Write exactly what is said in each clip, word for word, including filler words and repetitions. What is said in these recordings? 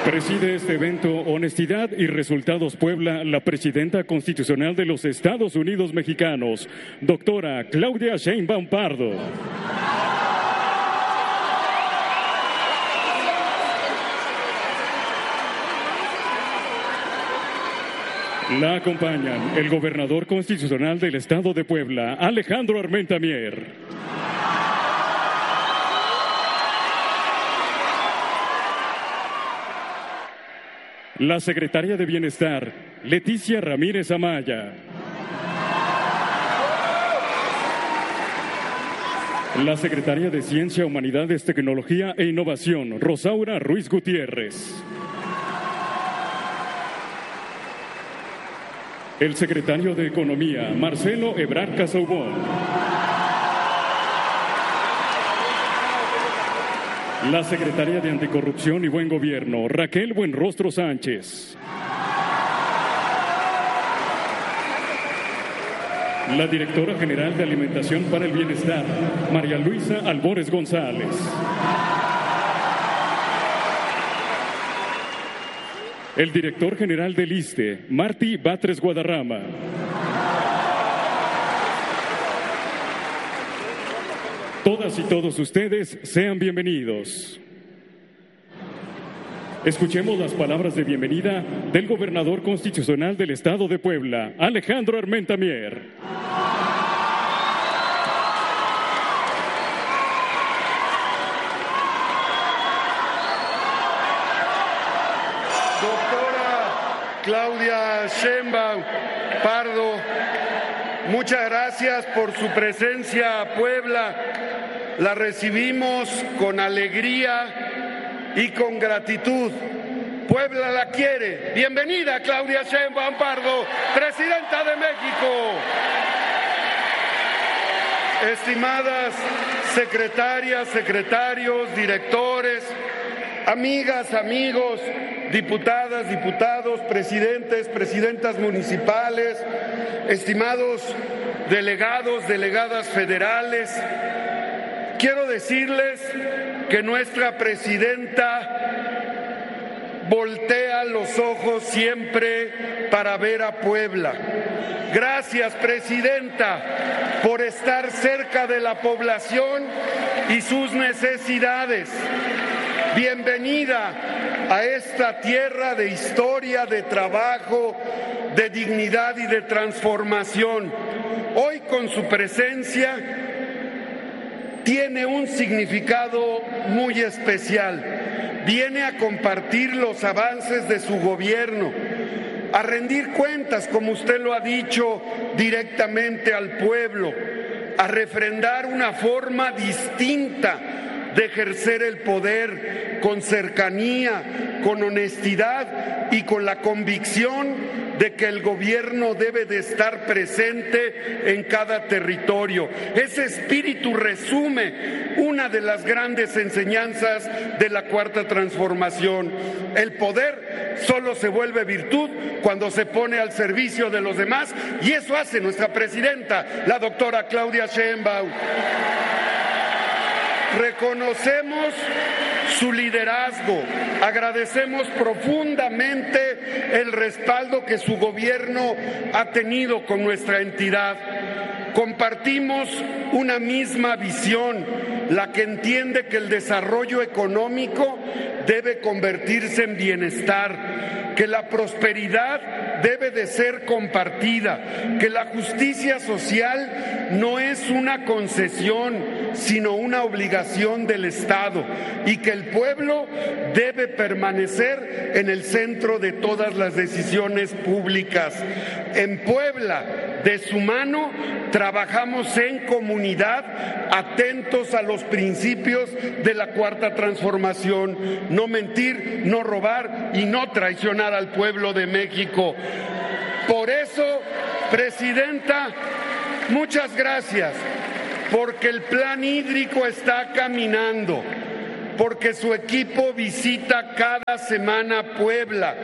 Preside este evento Honestidad y Resultados Puebla, la presidenta constitucional de los Estados Unidos mexicanos, doctora Claudia Sheinbaum Pardo. La acompañan el gobernador constitucional del Estado de Puebla, Alejandro Armenta Mier. La secretaria de Bienestar, Leticia Ramírez Amaya. La secretaria de Ciencia, Humanidades, Tecnología e Innovación, Rosaura Ruiz Gutiérrez. El secretario de Economía, Marcelo Ebrard Casaubon. La secretaria de Anticorrupción y Buen Gobierno, Raquel Buenrostro Sánchez. La directora general de Alimentación para el Bienestar, María Luisa Albores González. El director general del ISSSTE, Martí Batres Guadarrama. Todas y todos ustedes sean bienvenidos. Escuchemos las palabras de bienvenida del gobernador constitucional del Estado de Puebla, Alejandro Armenta Mier. Doctora Claudia Sheinbaum Pardo, muchas gracias por su presencia a Puebla. La recibimos con alegría y con gratitud. Puebla la quiere. Bienvenida, Claudia Sheinbaum Pardo, presidenta de México. Estimadas secretarias, secretarios, directores, amigas, amigos, diputadas, diputados, presidentes, presidentas municipales, estimados delegados, delegadas federales, quiero decirles que nuestra presidenta voltea los ojos siempre para ver a Puebla. Gracias, presidenta, por estar cerca de la población y sus necesidades. Bienvenida a esta tierra de historia, de trabajo, de dignidad y de transformación. Hoy, con su presencia, tiene un significado muy especial. Viene a compartir los avances de su gobierno, a rendir cuentas, como usted lo ha dicho, directamente al pueblo, a refrendar una forma distinta de ejercer el poder con cercanía, con honestidad y con la convicción de que el gobierno debe de estar presente en cada territorio. Ese espíritu resume una de las grandes enseñanzas de la Cuarta Transformación. El poder solo se vuelve virtud cuando se pone al servicio de los demás, y eso hace nuestra presidenta, la doctora Claudia Sheinbaum. Reconocemos su liderazgo, agradecemos profundamente el respaldo que su gobierno ha tenido con nuestra entidad. Compartimos una misma visión, la que entiende que el desarrollo económico debe convertirse en bienestar, que la prosperidad debe de ser compartida, que la justicia social no es una concesión, sino una obligación del Estado, y que el pueblo debe permanecer en el centro de todas las decisiones públicas. En Puebla, de su mano, trabajamos en comunidad, atentos a los principios de la Cuarta Transformación: no mentir, no robar y no traicionar al pueblo de México. Por eso, presidenta, muchas gracias, porque el plan hídrico está caminando, porque su equipo visita cada semana Puebla.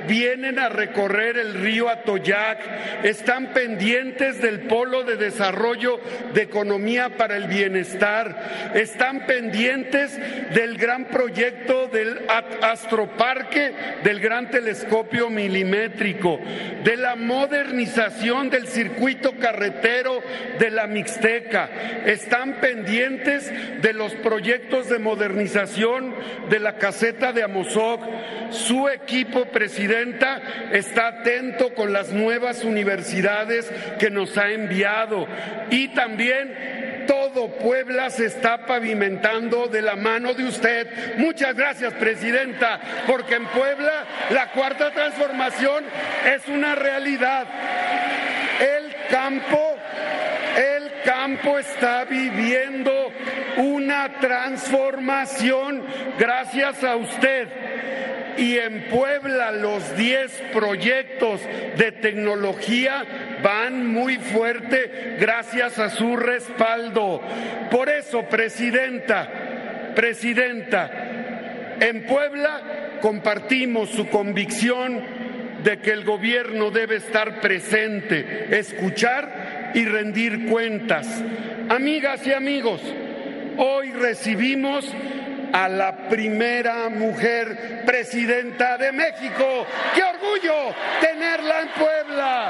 vienen a recorrer el río Atoyac, están pendientes del Polo de Desarrollo de Economía para el Bienestar, están pendientes del gran proyecto del Astroparque, del gran telescopio milimétrico, de la modernización del circuito carretero de la Mixteca, están pendientes de los proyectos de modernización de la caseta de Amozoc. Su equipo, Presidenta, está atento con las nuevas universidades que nos ha enviado y también todo Puebla se está pavimentando de la mano de usted. Muchas gracias, Presidenta, porque en Puebla la cuarta transformación es una realidad. El campo, el campo está viviendo una transformación gracias a usted. Y en Puebla los diez proyectos de tecnología van muy fuerte gracias a su respaldo. Por eso, Presidenta, Presidenta, en Puebla compartimos su convicción de que el gobierno debe estar presente, escuchar y rendir cuentas. Amigas y amigos, hoy recibimos a la primera mujer presidenta de México. ¡Qué orgullo tenerla en Puebla!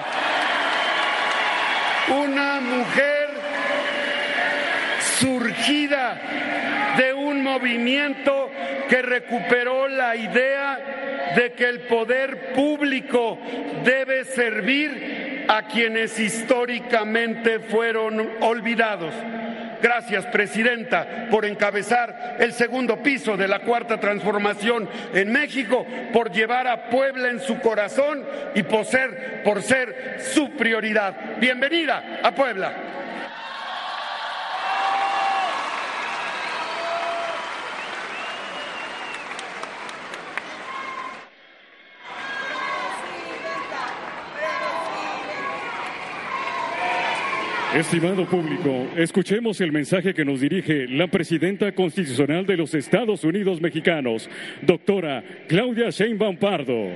Una mujer surgida de un movimiento que recuperó la idea de que el poder público debe servir a quienes históricamente fueron olvidados. Gracias, Presidenta, por encabezar el segundo piso de la Cuarta Transformación en México, por llevar a Puebla en su corazón y por ser, por ser su prioridad. Bienvenida a Puebla. Estimado público, escuchemos el mensaje que nos dirige la Presidenta Constitucional de los Estados Unidos Mexicanos, doctora Claudia Sheinbaum Pardo.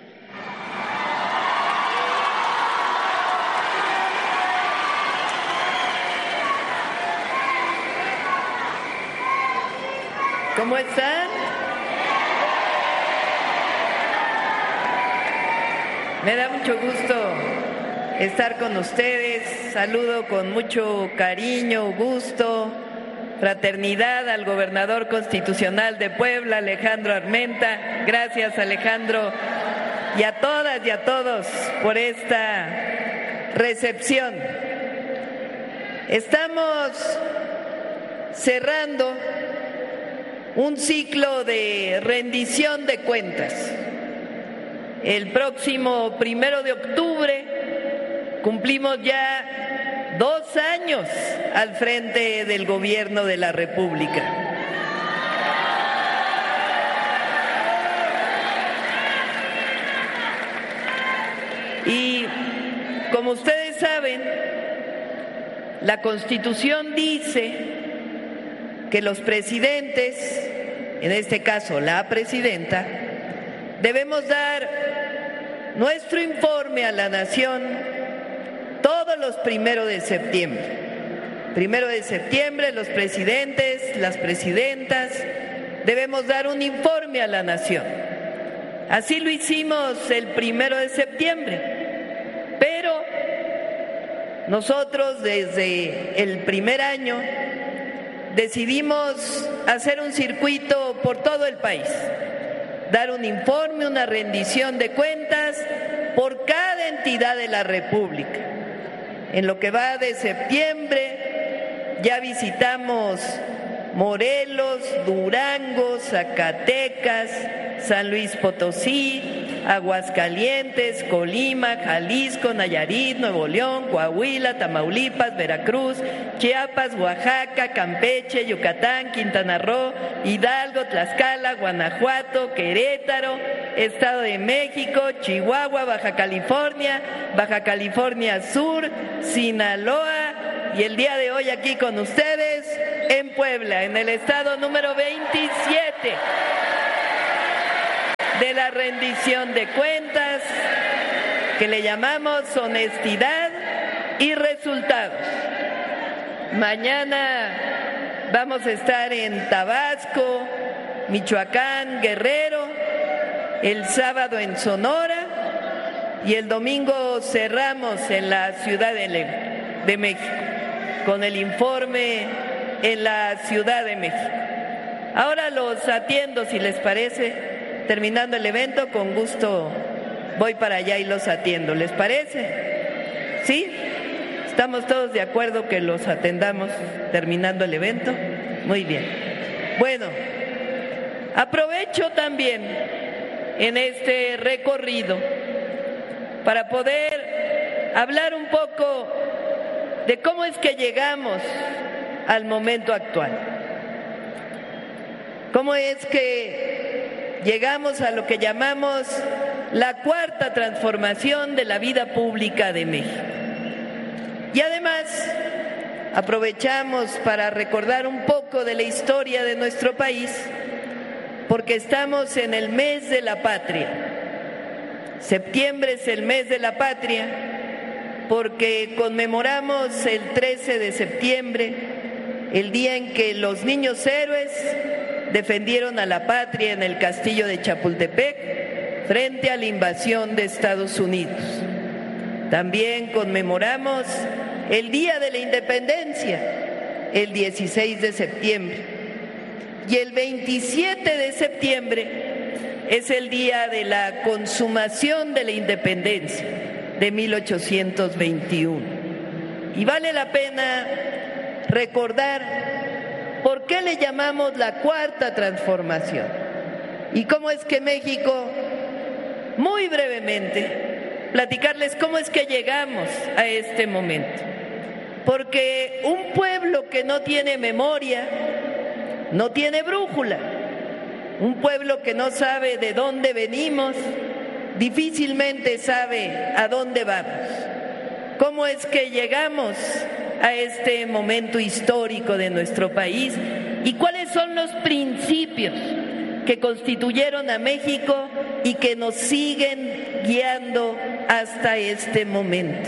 ¿Cómo están? Me da mucho gusto estar con ustedes. Saludo con mucho cariño, gusto, fraternidad al gobernador constitucional de Puebla, Alejandro Armenta. Gracias, Alejandro, y a todas y a todos por esta recepción. Estamos cerrando un ciclo de rendición de cuentas. El próximo primero de octubre cumplimos ya dos años al frente del gobierno de la República. Y como ustedes saben, la Constitución dice que los presidentes, en este caso la presidenta, debemos dar nuestro informe a la nación todos los primeros de septiembre. Primero de septiembre, los presidentes, las presidentas, debemos dar un informe a la nación. Así lo hicimos el primero de septiembre, pero nosotros desde el primer año decidimos hacer un circuito por todo el país, dar un informe, una rendición de cuentas por cada entidad de la República. En lo que va de septiembre ya visitamos Morelos, Durango, Zacatecas, San Luis Potosí, Aguascalientes, Colima, Jalisco, Nayarit, Nuevo León, Coahuila, Tamaulipas, Veracruz, Chiapas, Oaxaca, Campeche, Yucatán, Quintana Roo, Hidalgo, Tlaxcala, Guanajuato, Querétaro, Estado de México, Chihuahua, Baja California, Baja California Sur, Sinaloa y el día de hoy aquí con ustedes en Puebla, en el estado número veintisiete. de la rendición de cuentas, que le llamamos honestidad y resultados. Mañana vamos a estar en Tabasco, Michoacán, Guerrero, el sábado en Sonora y el domingo cerramos en la Ciudad de México con el informe en la Ciudad de México. Ahora los atiendo, si les parece, terminando el evento, con gusto voy para allá y los atiendo. ¿Les parece? ¿Sí? ¿Estamos todos de acuerdo que los atendamos terminando el evento? Muy bien. Bueno, aprovecho también en este recorrido para poder hablar un poco de cómo es que llegamos al momento actual. ¿Cómo es que llegamos a lo que llamamos la cuarta transformación de la vida pública de México? Y además aprovechamos para recordar un poco de la historia de nuestro país, porque estamos en el mes de la patria. Septiembre es el mes de la patria porque conmemoramos el trece de septiembre, el día en que los niños héroes defendieron a la patria en el castillo de Chapultepec frente a la invasión de Estados Unidos. También conmemoramos el Día de la Independencia, el dieciséis de septiembre. Y el veintisiete de septiembre es el día de la consumación de la independencia de mil ochocientos veintiuno. Y vale la pena recordar por qué le llamamos la cuarta transformación y cómo es que México, muy brevemente, platicarles cómo es que llegamos a este momento. Porque un pueblo que no tiene memoria no tiene brújula. Un pueblo que no sabe de dónde venimos difícilmente sabe a dónde vamos. ¿Cómo es que llegamos a este momento histórico de nuestro país y cuáles son los principios que constituyeron a México y que nos siguen guiando hasta este momento?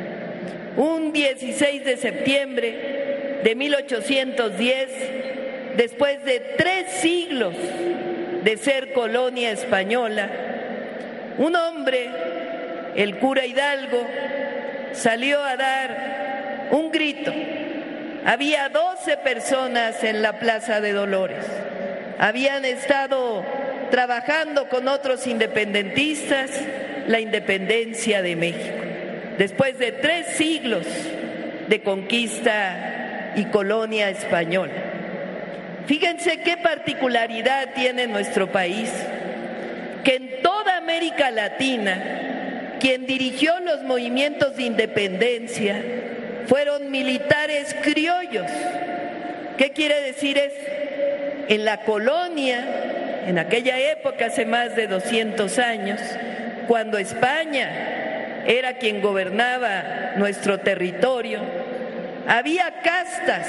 Un dieciséis de septiembre de mil ochocientos diez, después de tres siglos de ser colonia española, un hombre, el cura Hidalgo, salió a dar un grito. Había doce personas en la Plaza de Dolores. Habían estado trabajando con otros independentistas la independencia de México. Después de tres siglos de conquista y colonia española. Fíjense qué particularidad tiene nuestro país, que en toda América Latina, quien dirigió los movimientos de independencia fueron militares criollos. ¿Qué quiere decir eso? En la colonia, en aquella época, hace más de doscientos años, cuando España era quien gobernaba nuestro territorio, había castas.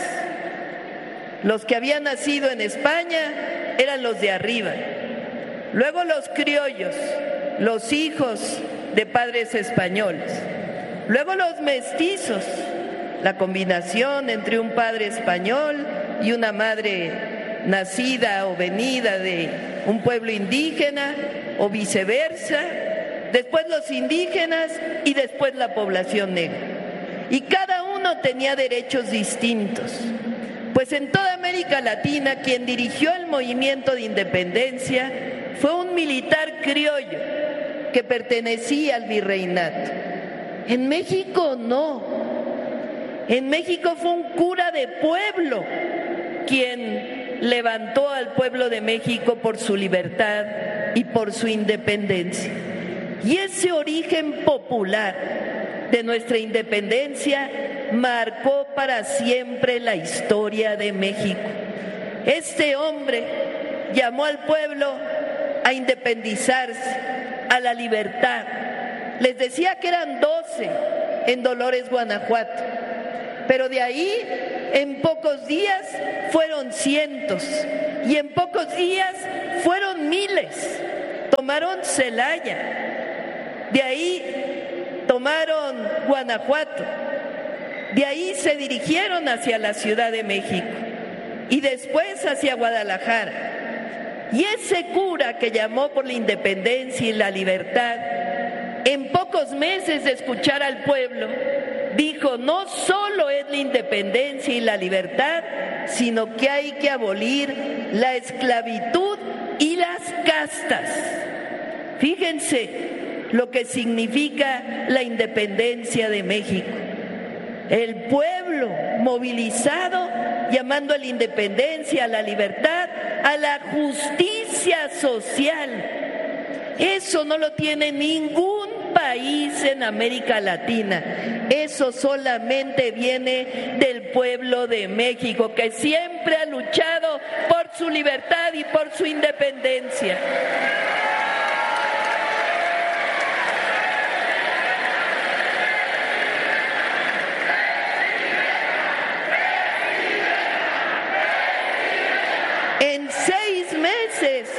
Los que habían nacido en España eran los de arriba. Luego los criollos, los hijos de padres españoles. Luego los mestizos, la combinación entre un padre español y una madre nacida o venida de un pueblo indígena o viceversa. Después los indígenas y después la población negra. Y cada uno tenía derechos distintos. Pues en toda América Latina quien dirigió el movimiento de independencia fue un militar criollo que pertenecía al virreinato. En México no. En México fue un cura de pueblo quien levantó al pueblo de México por su libertad y por su independencia. Y ese origen popular de nuestra independencia marcó para siempre la historia de México. Este hombre llamó al pueblo a independizarse, a la libertad. Les decía que eran doce en Dolores, Guanajuato, pero de ahí en pocos días fueron cientos y en pocos días fueron miles. tomaron Celaya, de ahí tomaron Guanajuato, de ahí se dirigieron hacia la Ciudad de México y después hacia Guadalajara. Y ese cura que llamó por la independencia y la libertad, en pocos meses de escuchar al pueblo, dijo: no solo es la independencia y la libertad, sino que hay que abolir la esclavitud y las castas. Fíjense lo que significa la independencia de México. El pueblo movilizado, llamando a la independencia, a la libertad, a la justicia social. Eso no lo tiene ningún país en América Latina. Eso solamente viene del pueblo de México, que siempre ha luchado por su libertad y por su independencia. En seis meses,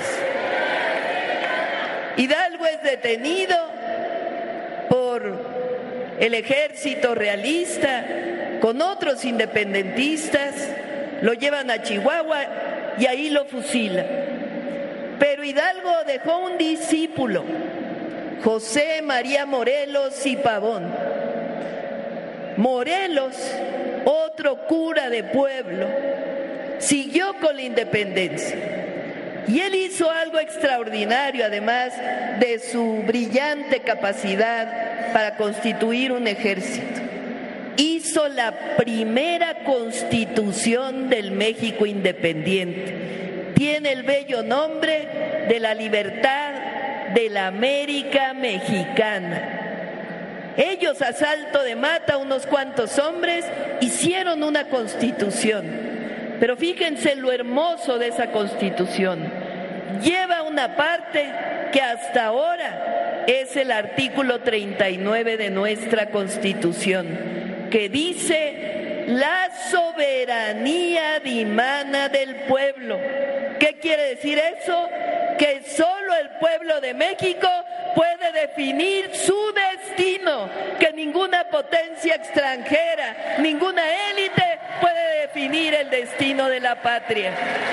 Hidalgo es detenido por el ejército realista con otros independentistas, lo llevan a Chihuahua y ahí lo fusilan. Pero Hidalgo dejó un discípulo, José María Morelos y Pavón. Morelos, otro cura de pueblo, siguió con la independencia. Y él hizo algo extraordinario, además de su brillante capacidad para constituir un ejército. Hizo la primera constitución del México independiente. Tiene el bello nombre de la libertad de la América mexicana. Ellos, a salto de mata, unos cuantos hombres, hicieron una constitución. Pero fíjense lo hermoso de esa constitución. Lleva una parte que hasta ahora es el artículo treinta y nueve de nuestra Constitución, que dice: la soberanía dimana del pueblo. ¿Qué quiere decir eso? Que solo el pueblo de México puede definir su destino, que ninguna potencia extranjera, ninguna élite puede definir el destino de la patria.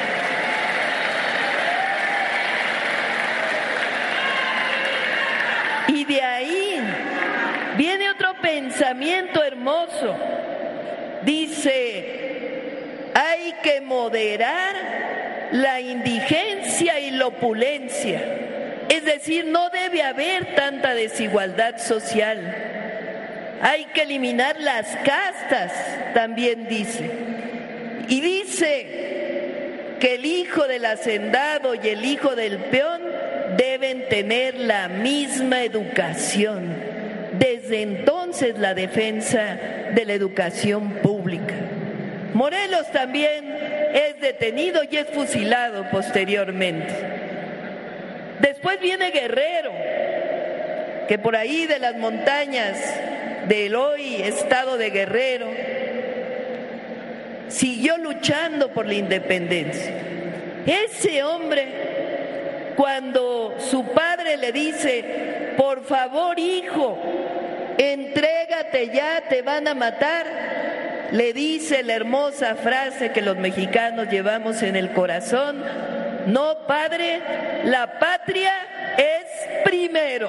Y de ahí viene otro pensamiento hermoso. Dice: hay que moderar la indigencia y la opulencia. Es decir, no debe haber tanta desigualdad social. Hay que eliminar las castas, también dice. Y dice que el hijo del hacendado y el hijo del peón deben tener la misma educación. Desde entonces, la defensa de la educación pública. Morelos también es detenido y es fusilado posteriormente. Después viene Guerrero, que por ahí de las montañas del hoy estado de Guerrero siguió luchando por la independencia. Ese hombre, cuando su padre le dice: por favor, hijo, entrégate ya, te van a matar, le dice la hermosa frase que los mexicanos llevamos en el corazón: no, padre, la patria es primero.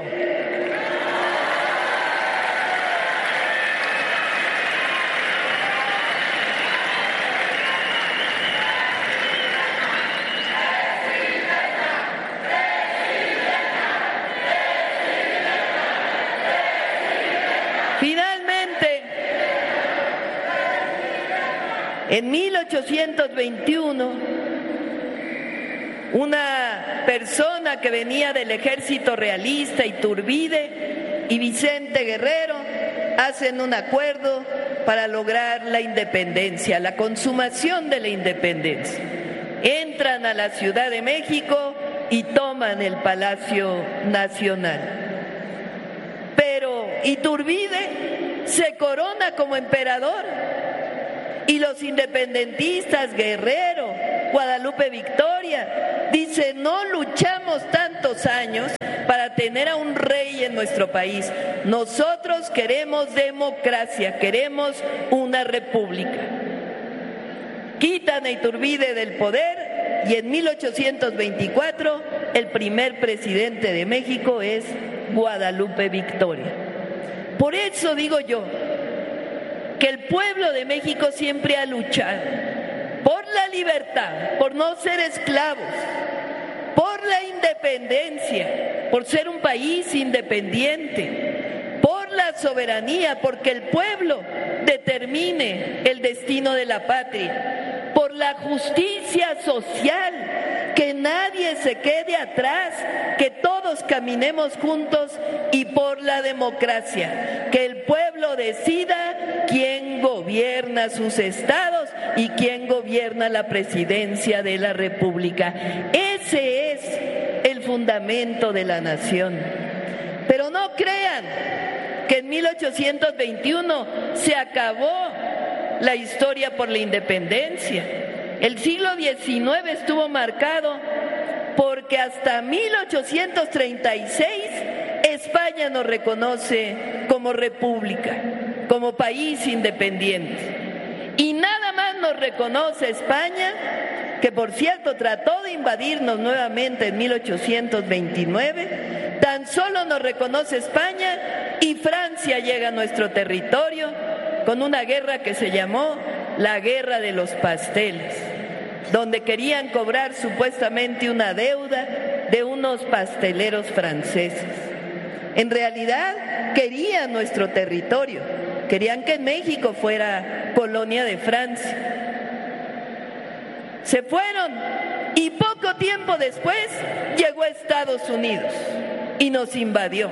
Finalmente, en mil ochocientos veintiuno, una persona que venía del ejército realista, Iturbide y Vicente Guerrero, hacen un acuerdo para lograr la independencia, la consumación de la independencia. Entran a la Ciudad de México y toman el Palacio Nacional. Pero Iturbide se corona como emperador y los independentistas, Guerrero, Guadalupe Victoria, dicen: no luchamos tanto tantos años para tener a un rey en nuestro país. Nosotros queremos democracia, queremos una república. Quitan a Iturbide del poder y en mil ochocientos veinticuatro el primer presidente de México es Guadalupe Victoria. Por eso digo yo que el pueblo de México siempre ha luchado por la libertad, por no ser esclavos, por la independencia, por ser un país independiente, por la soberanía, porque el pueblo determine el destino de la patria, por la justicia social, que nadie se quede atrás, que todos caminemos juntos, y por la democracia, que el pueblo decida quién gobierna sus estados y quién gobierna la presidencia de la República. Ese es el fundamento de la nación. Pero no crean que en mil ochocientos veintiuno se acabó la historia por la independencia. El siglo diecinueve estuvo marcado porque hasta mil ochocientos treinta y seis España nos reconoce como república, como país independiente. Y nada más nos reconoce España, que por cierto trató de invadirnos nuevamente en mil ochocientos veintinueve, tan solo nos reconoce España y Francia llega a nuestro territorio con una guerra que se llamó la Guerra de los Pasteles, donde querían cobrar supuestamente una deuda de unos pasteleros franceses. En realidad querían nuestro territorio, querían que México fuera colonia de Francia. Se fueron y poco tiempo después llegó a Estados Unidos y nos invadió.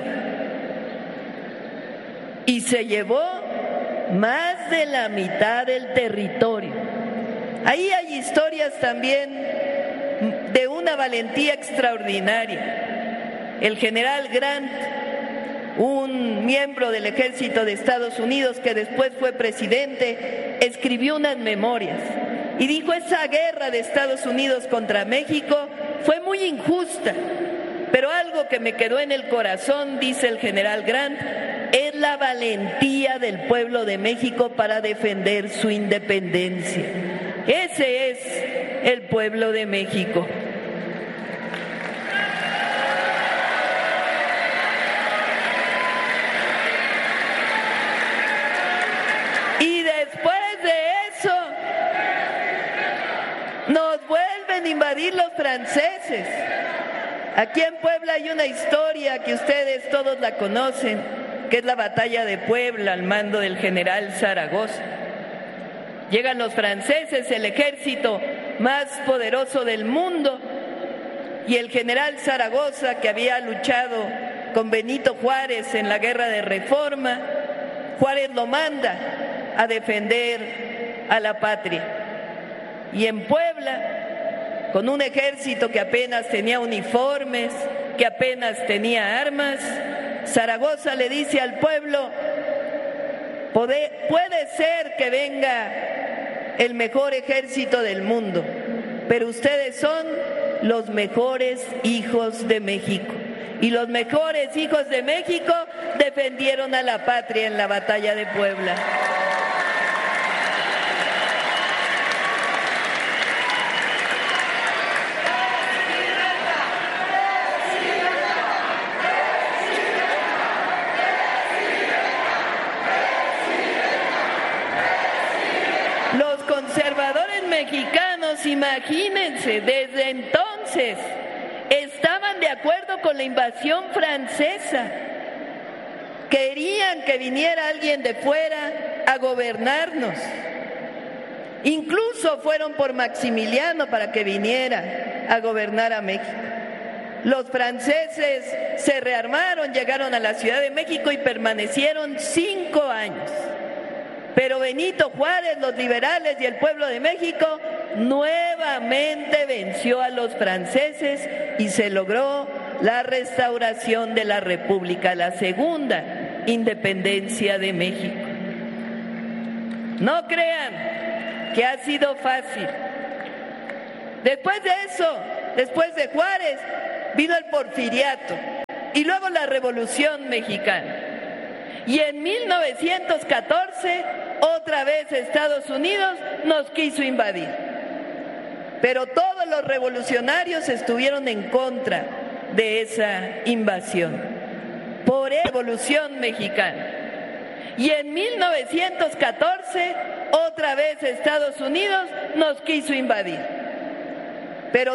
Y se llevó más de la mitad del territorio. Ahí hay historias también de una valentía extraordinaria. El general Grant, un miembro del ejército de Estados Unidos que después fue presidente, escribió unas memorias y dijo: esa guerra de Estados Unidos contra México fue muy injusta, pero algo que me quedó en el corazón, dice el general Grant, es la valentía del pueblo de México para defender su independencia. Ese es el pueblo de México. Y después de eso, nos vuelven a invadir los franceses. Aquí en Puebla hay una historia que ustedes todos la conocen, que es la batalla de Puebla al mando del general Zaragoza. Llegan los franceses, el ejército más poderoso del mundo, y el general Zaragoza, que había luchado con Benito Juárez en la guerra de Reforma, Juárez lo manda a defender a la patria. Y en Puebla, con un ejército que apenas tenía uniformes, que apenas tenía armas, Zaragoza le dice al pueblo: puede, puede ser que venga el mejor ejército del mundo, pero ustedes son los mejores hijos de México. Y los mejores hijos de México defendieron a la patria en la batalla de Puebla. Mexicanos, imagínense, desde entonces estaban de acuerdo con la invasión francesa. Querían que viniera alguien de fuera a gobernarnos. Incluso fueron por Maximiliano para que viniera a gobernar a México. Los franceses se rearmaron, llegaron a la Ciudad de México y permanecieron cinco años. Pero Benito Juárez, los liberales y el pueblo de México nuevamente venció a los franceses y se logró la restauración de la República, la segunda independencia de México. No crean que ha sido fácil. Después de eso, después de Juárez, vino el Porfiriato y luego la Revolución Mexicana. Y en mil novecientos catorce, otra vez Estados Unidos nos quiso invadir. Pero todos los revolucionarios estuvieron en contra de esa invasión. Por la Revolución Mexicana. Y en mil novecientos catorce, otra vez Estados Unidos nos quiso invadir. Pero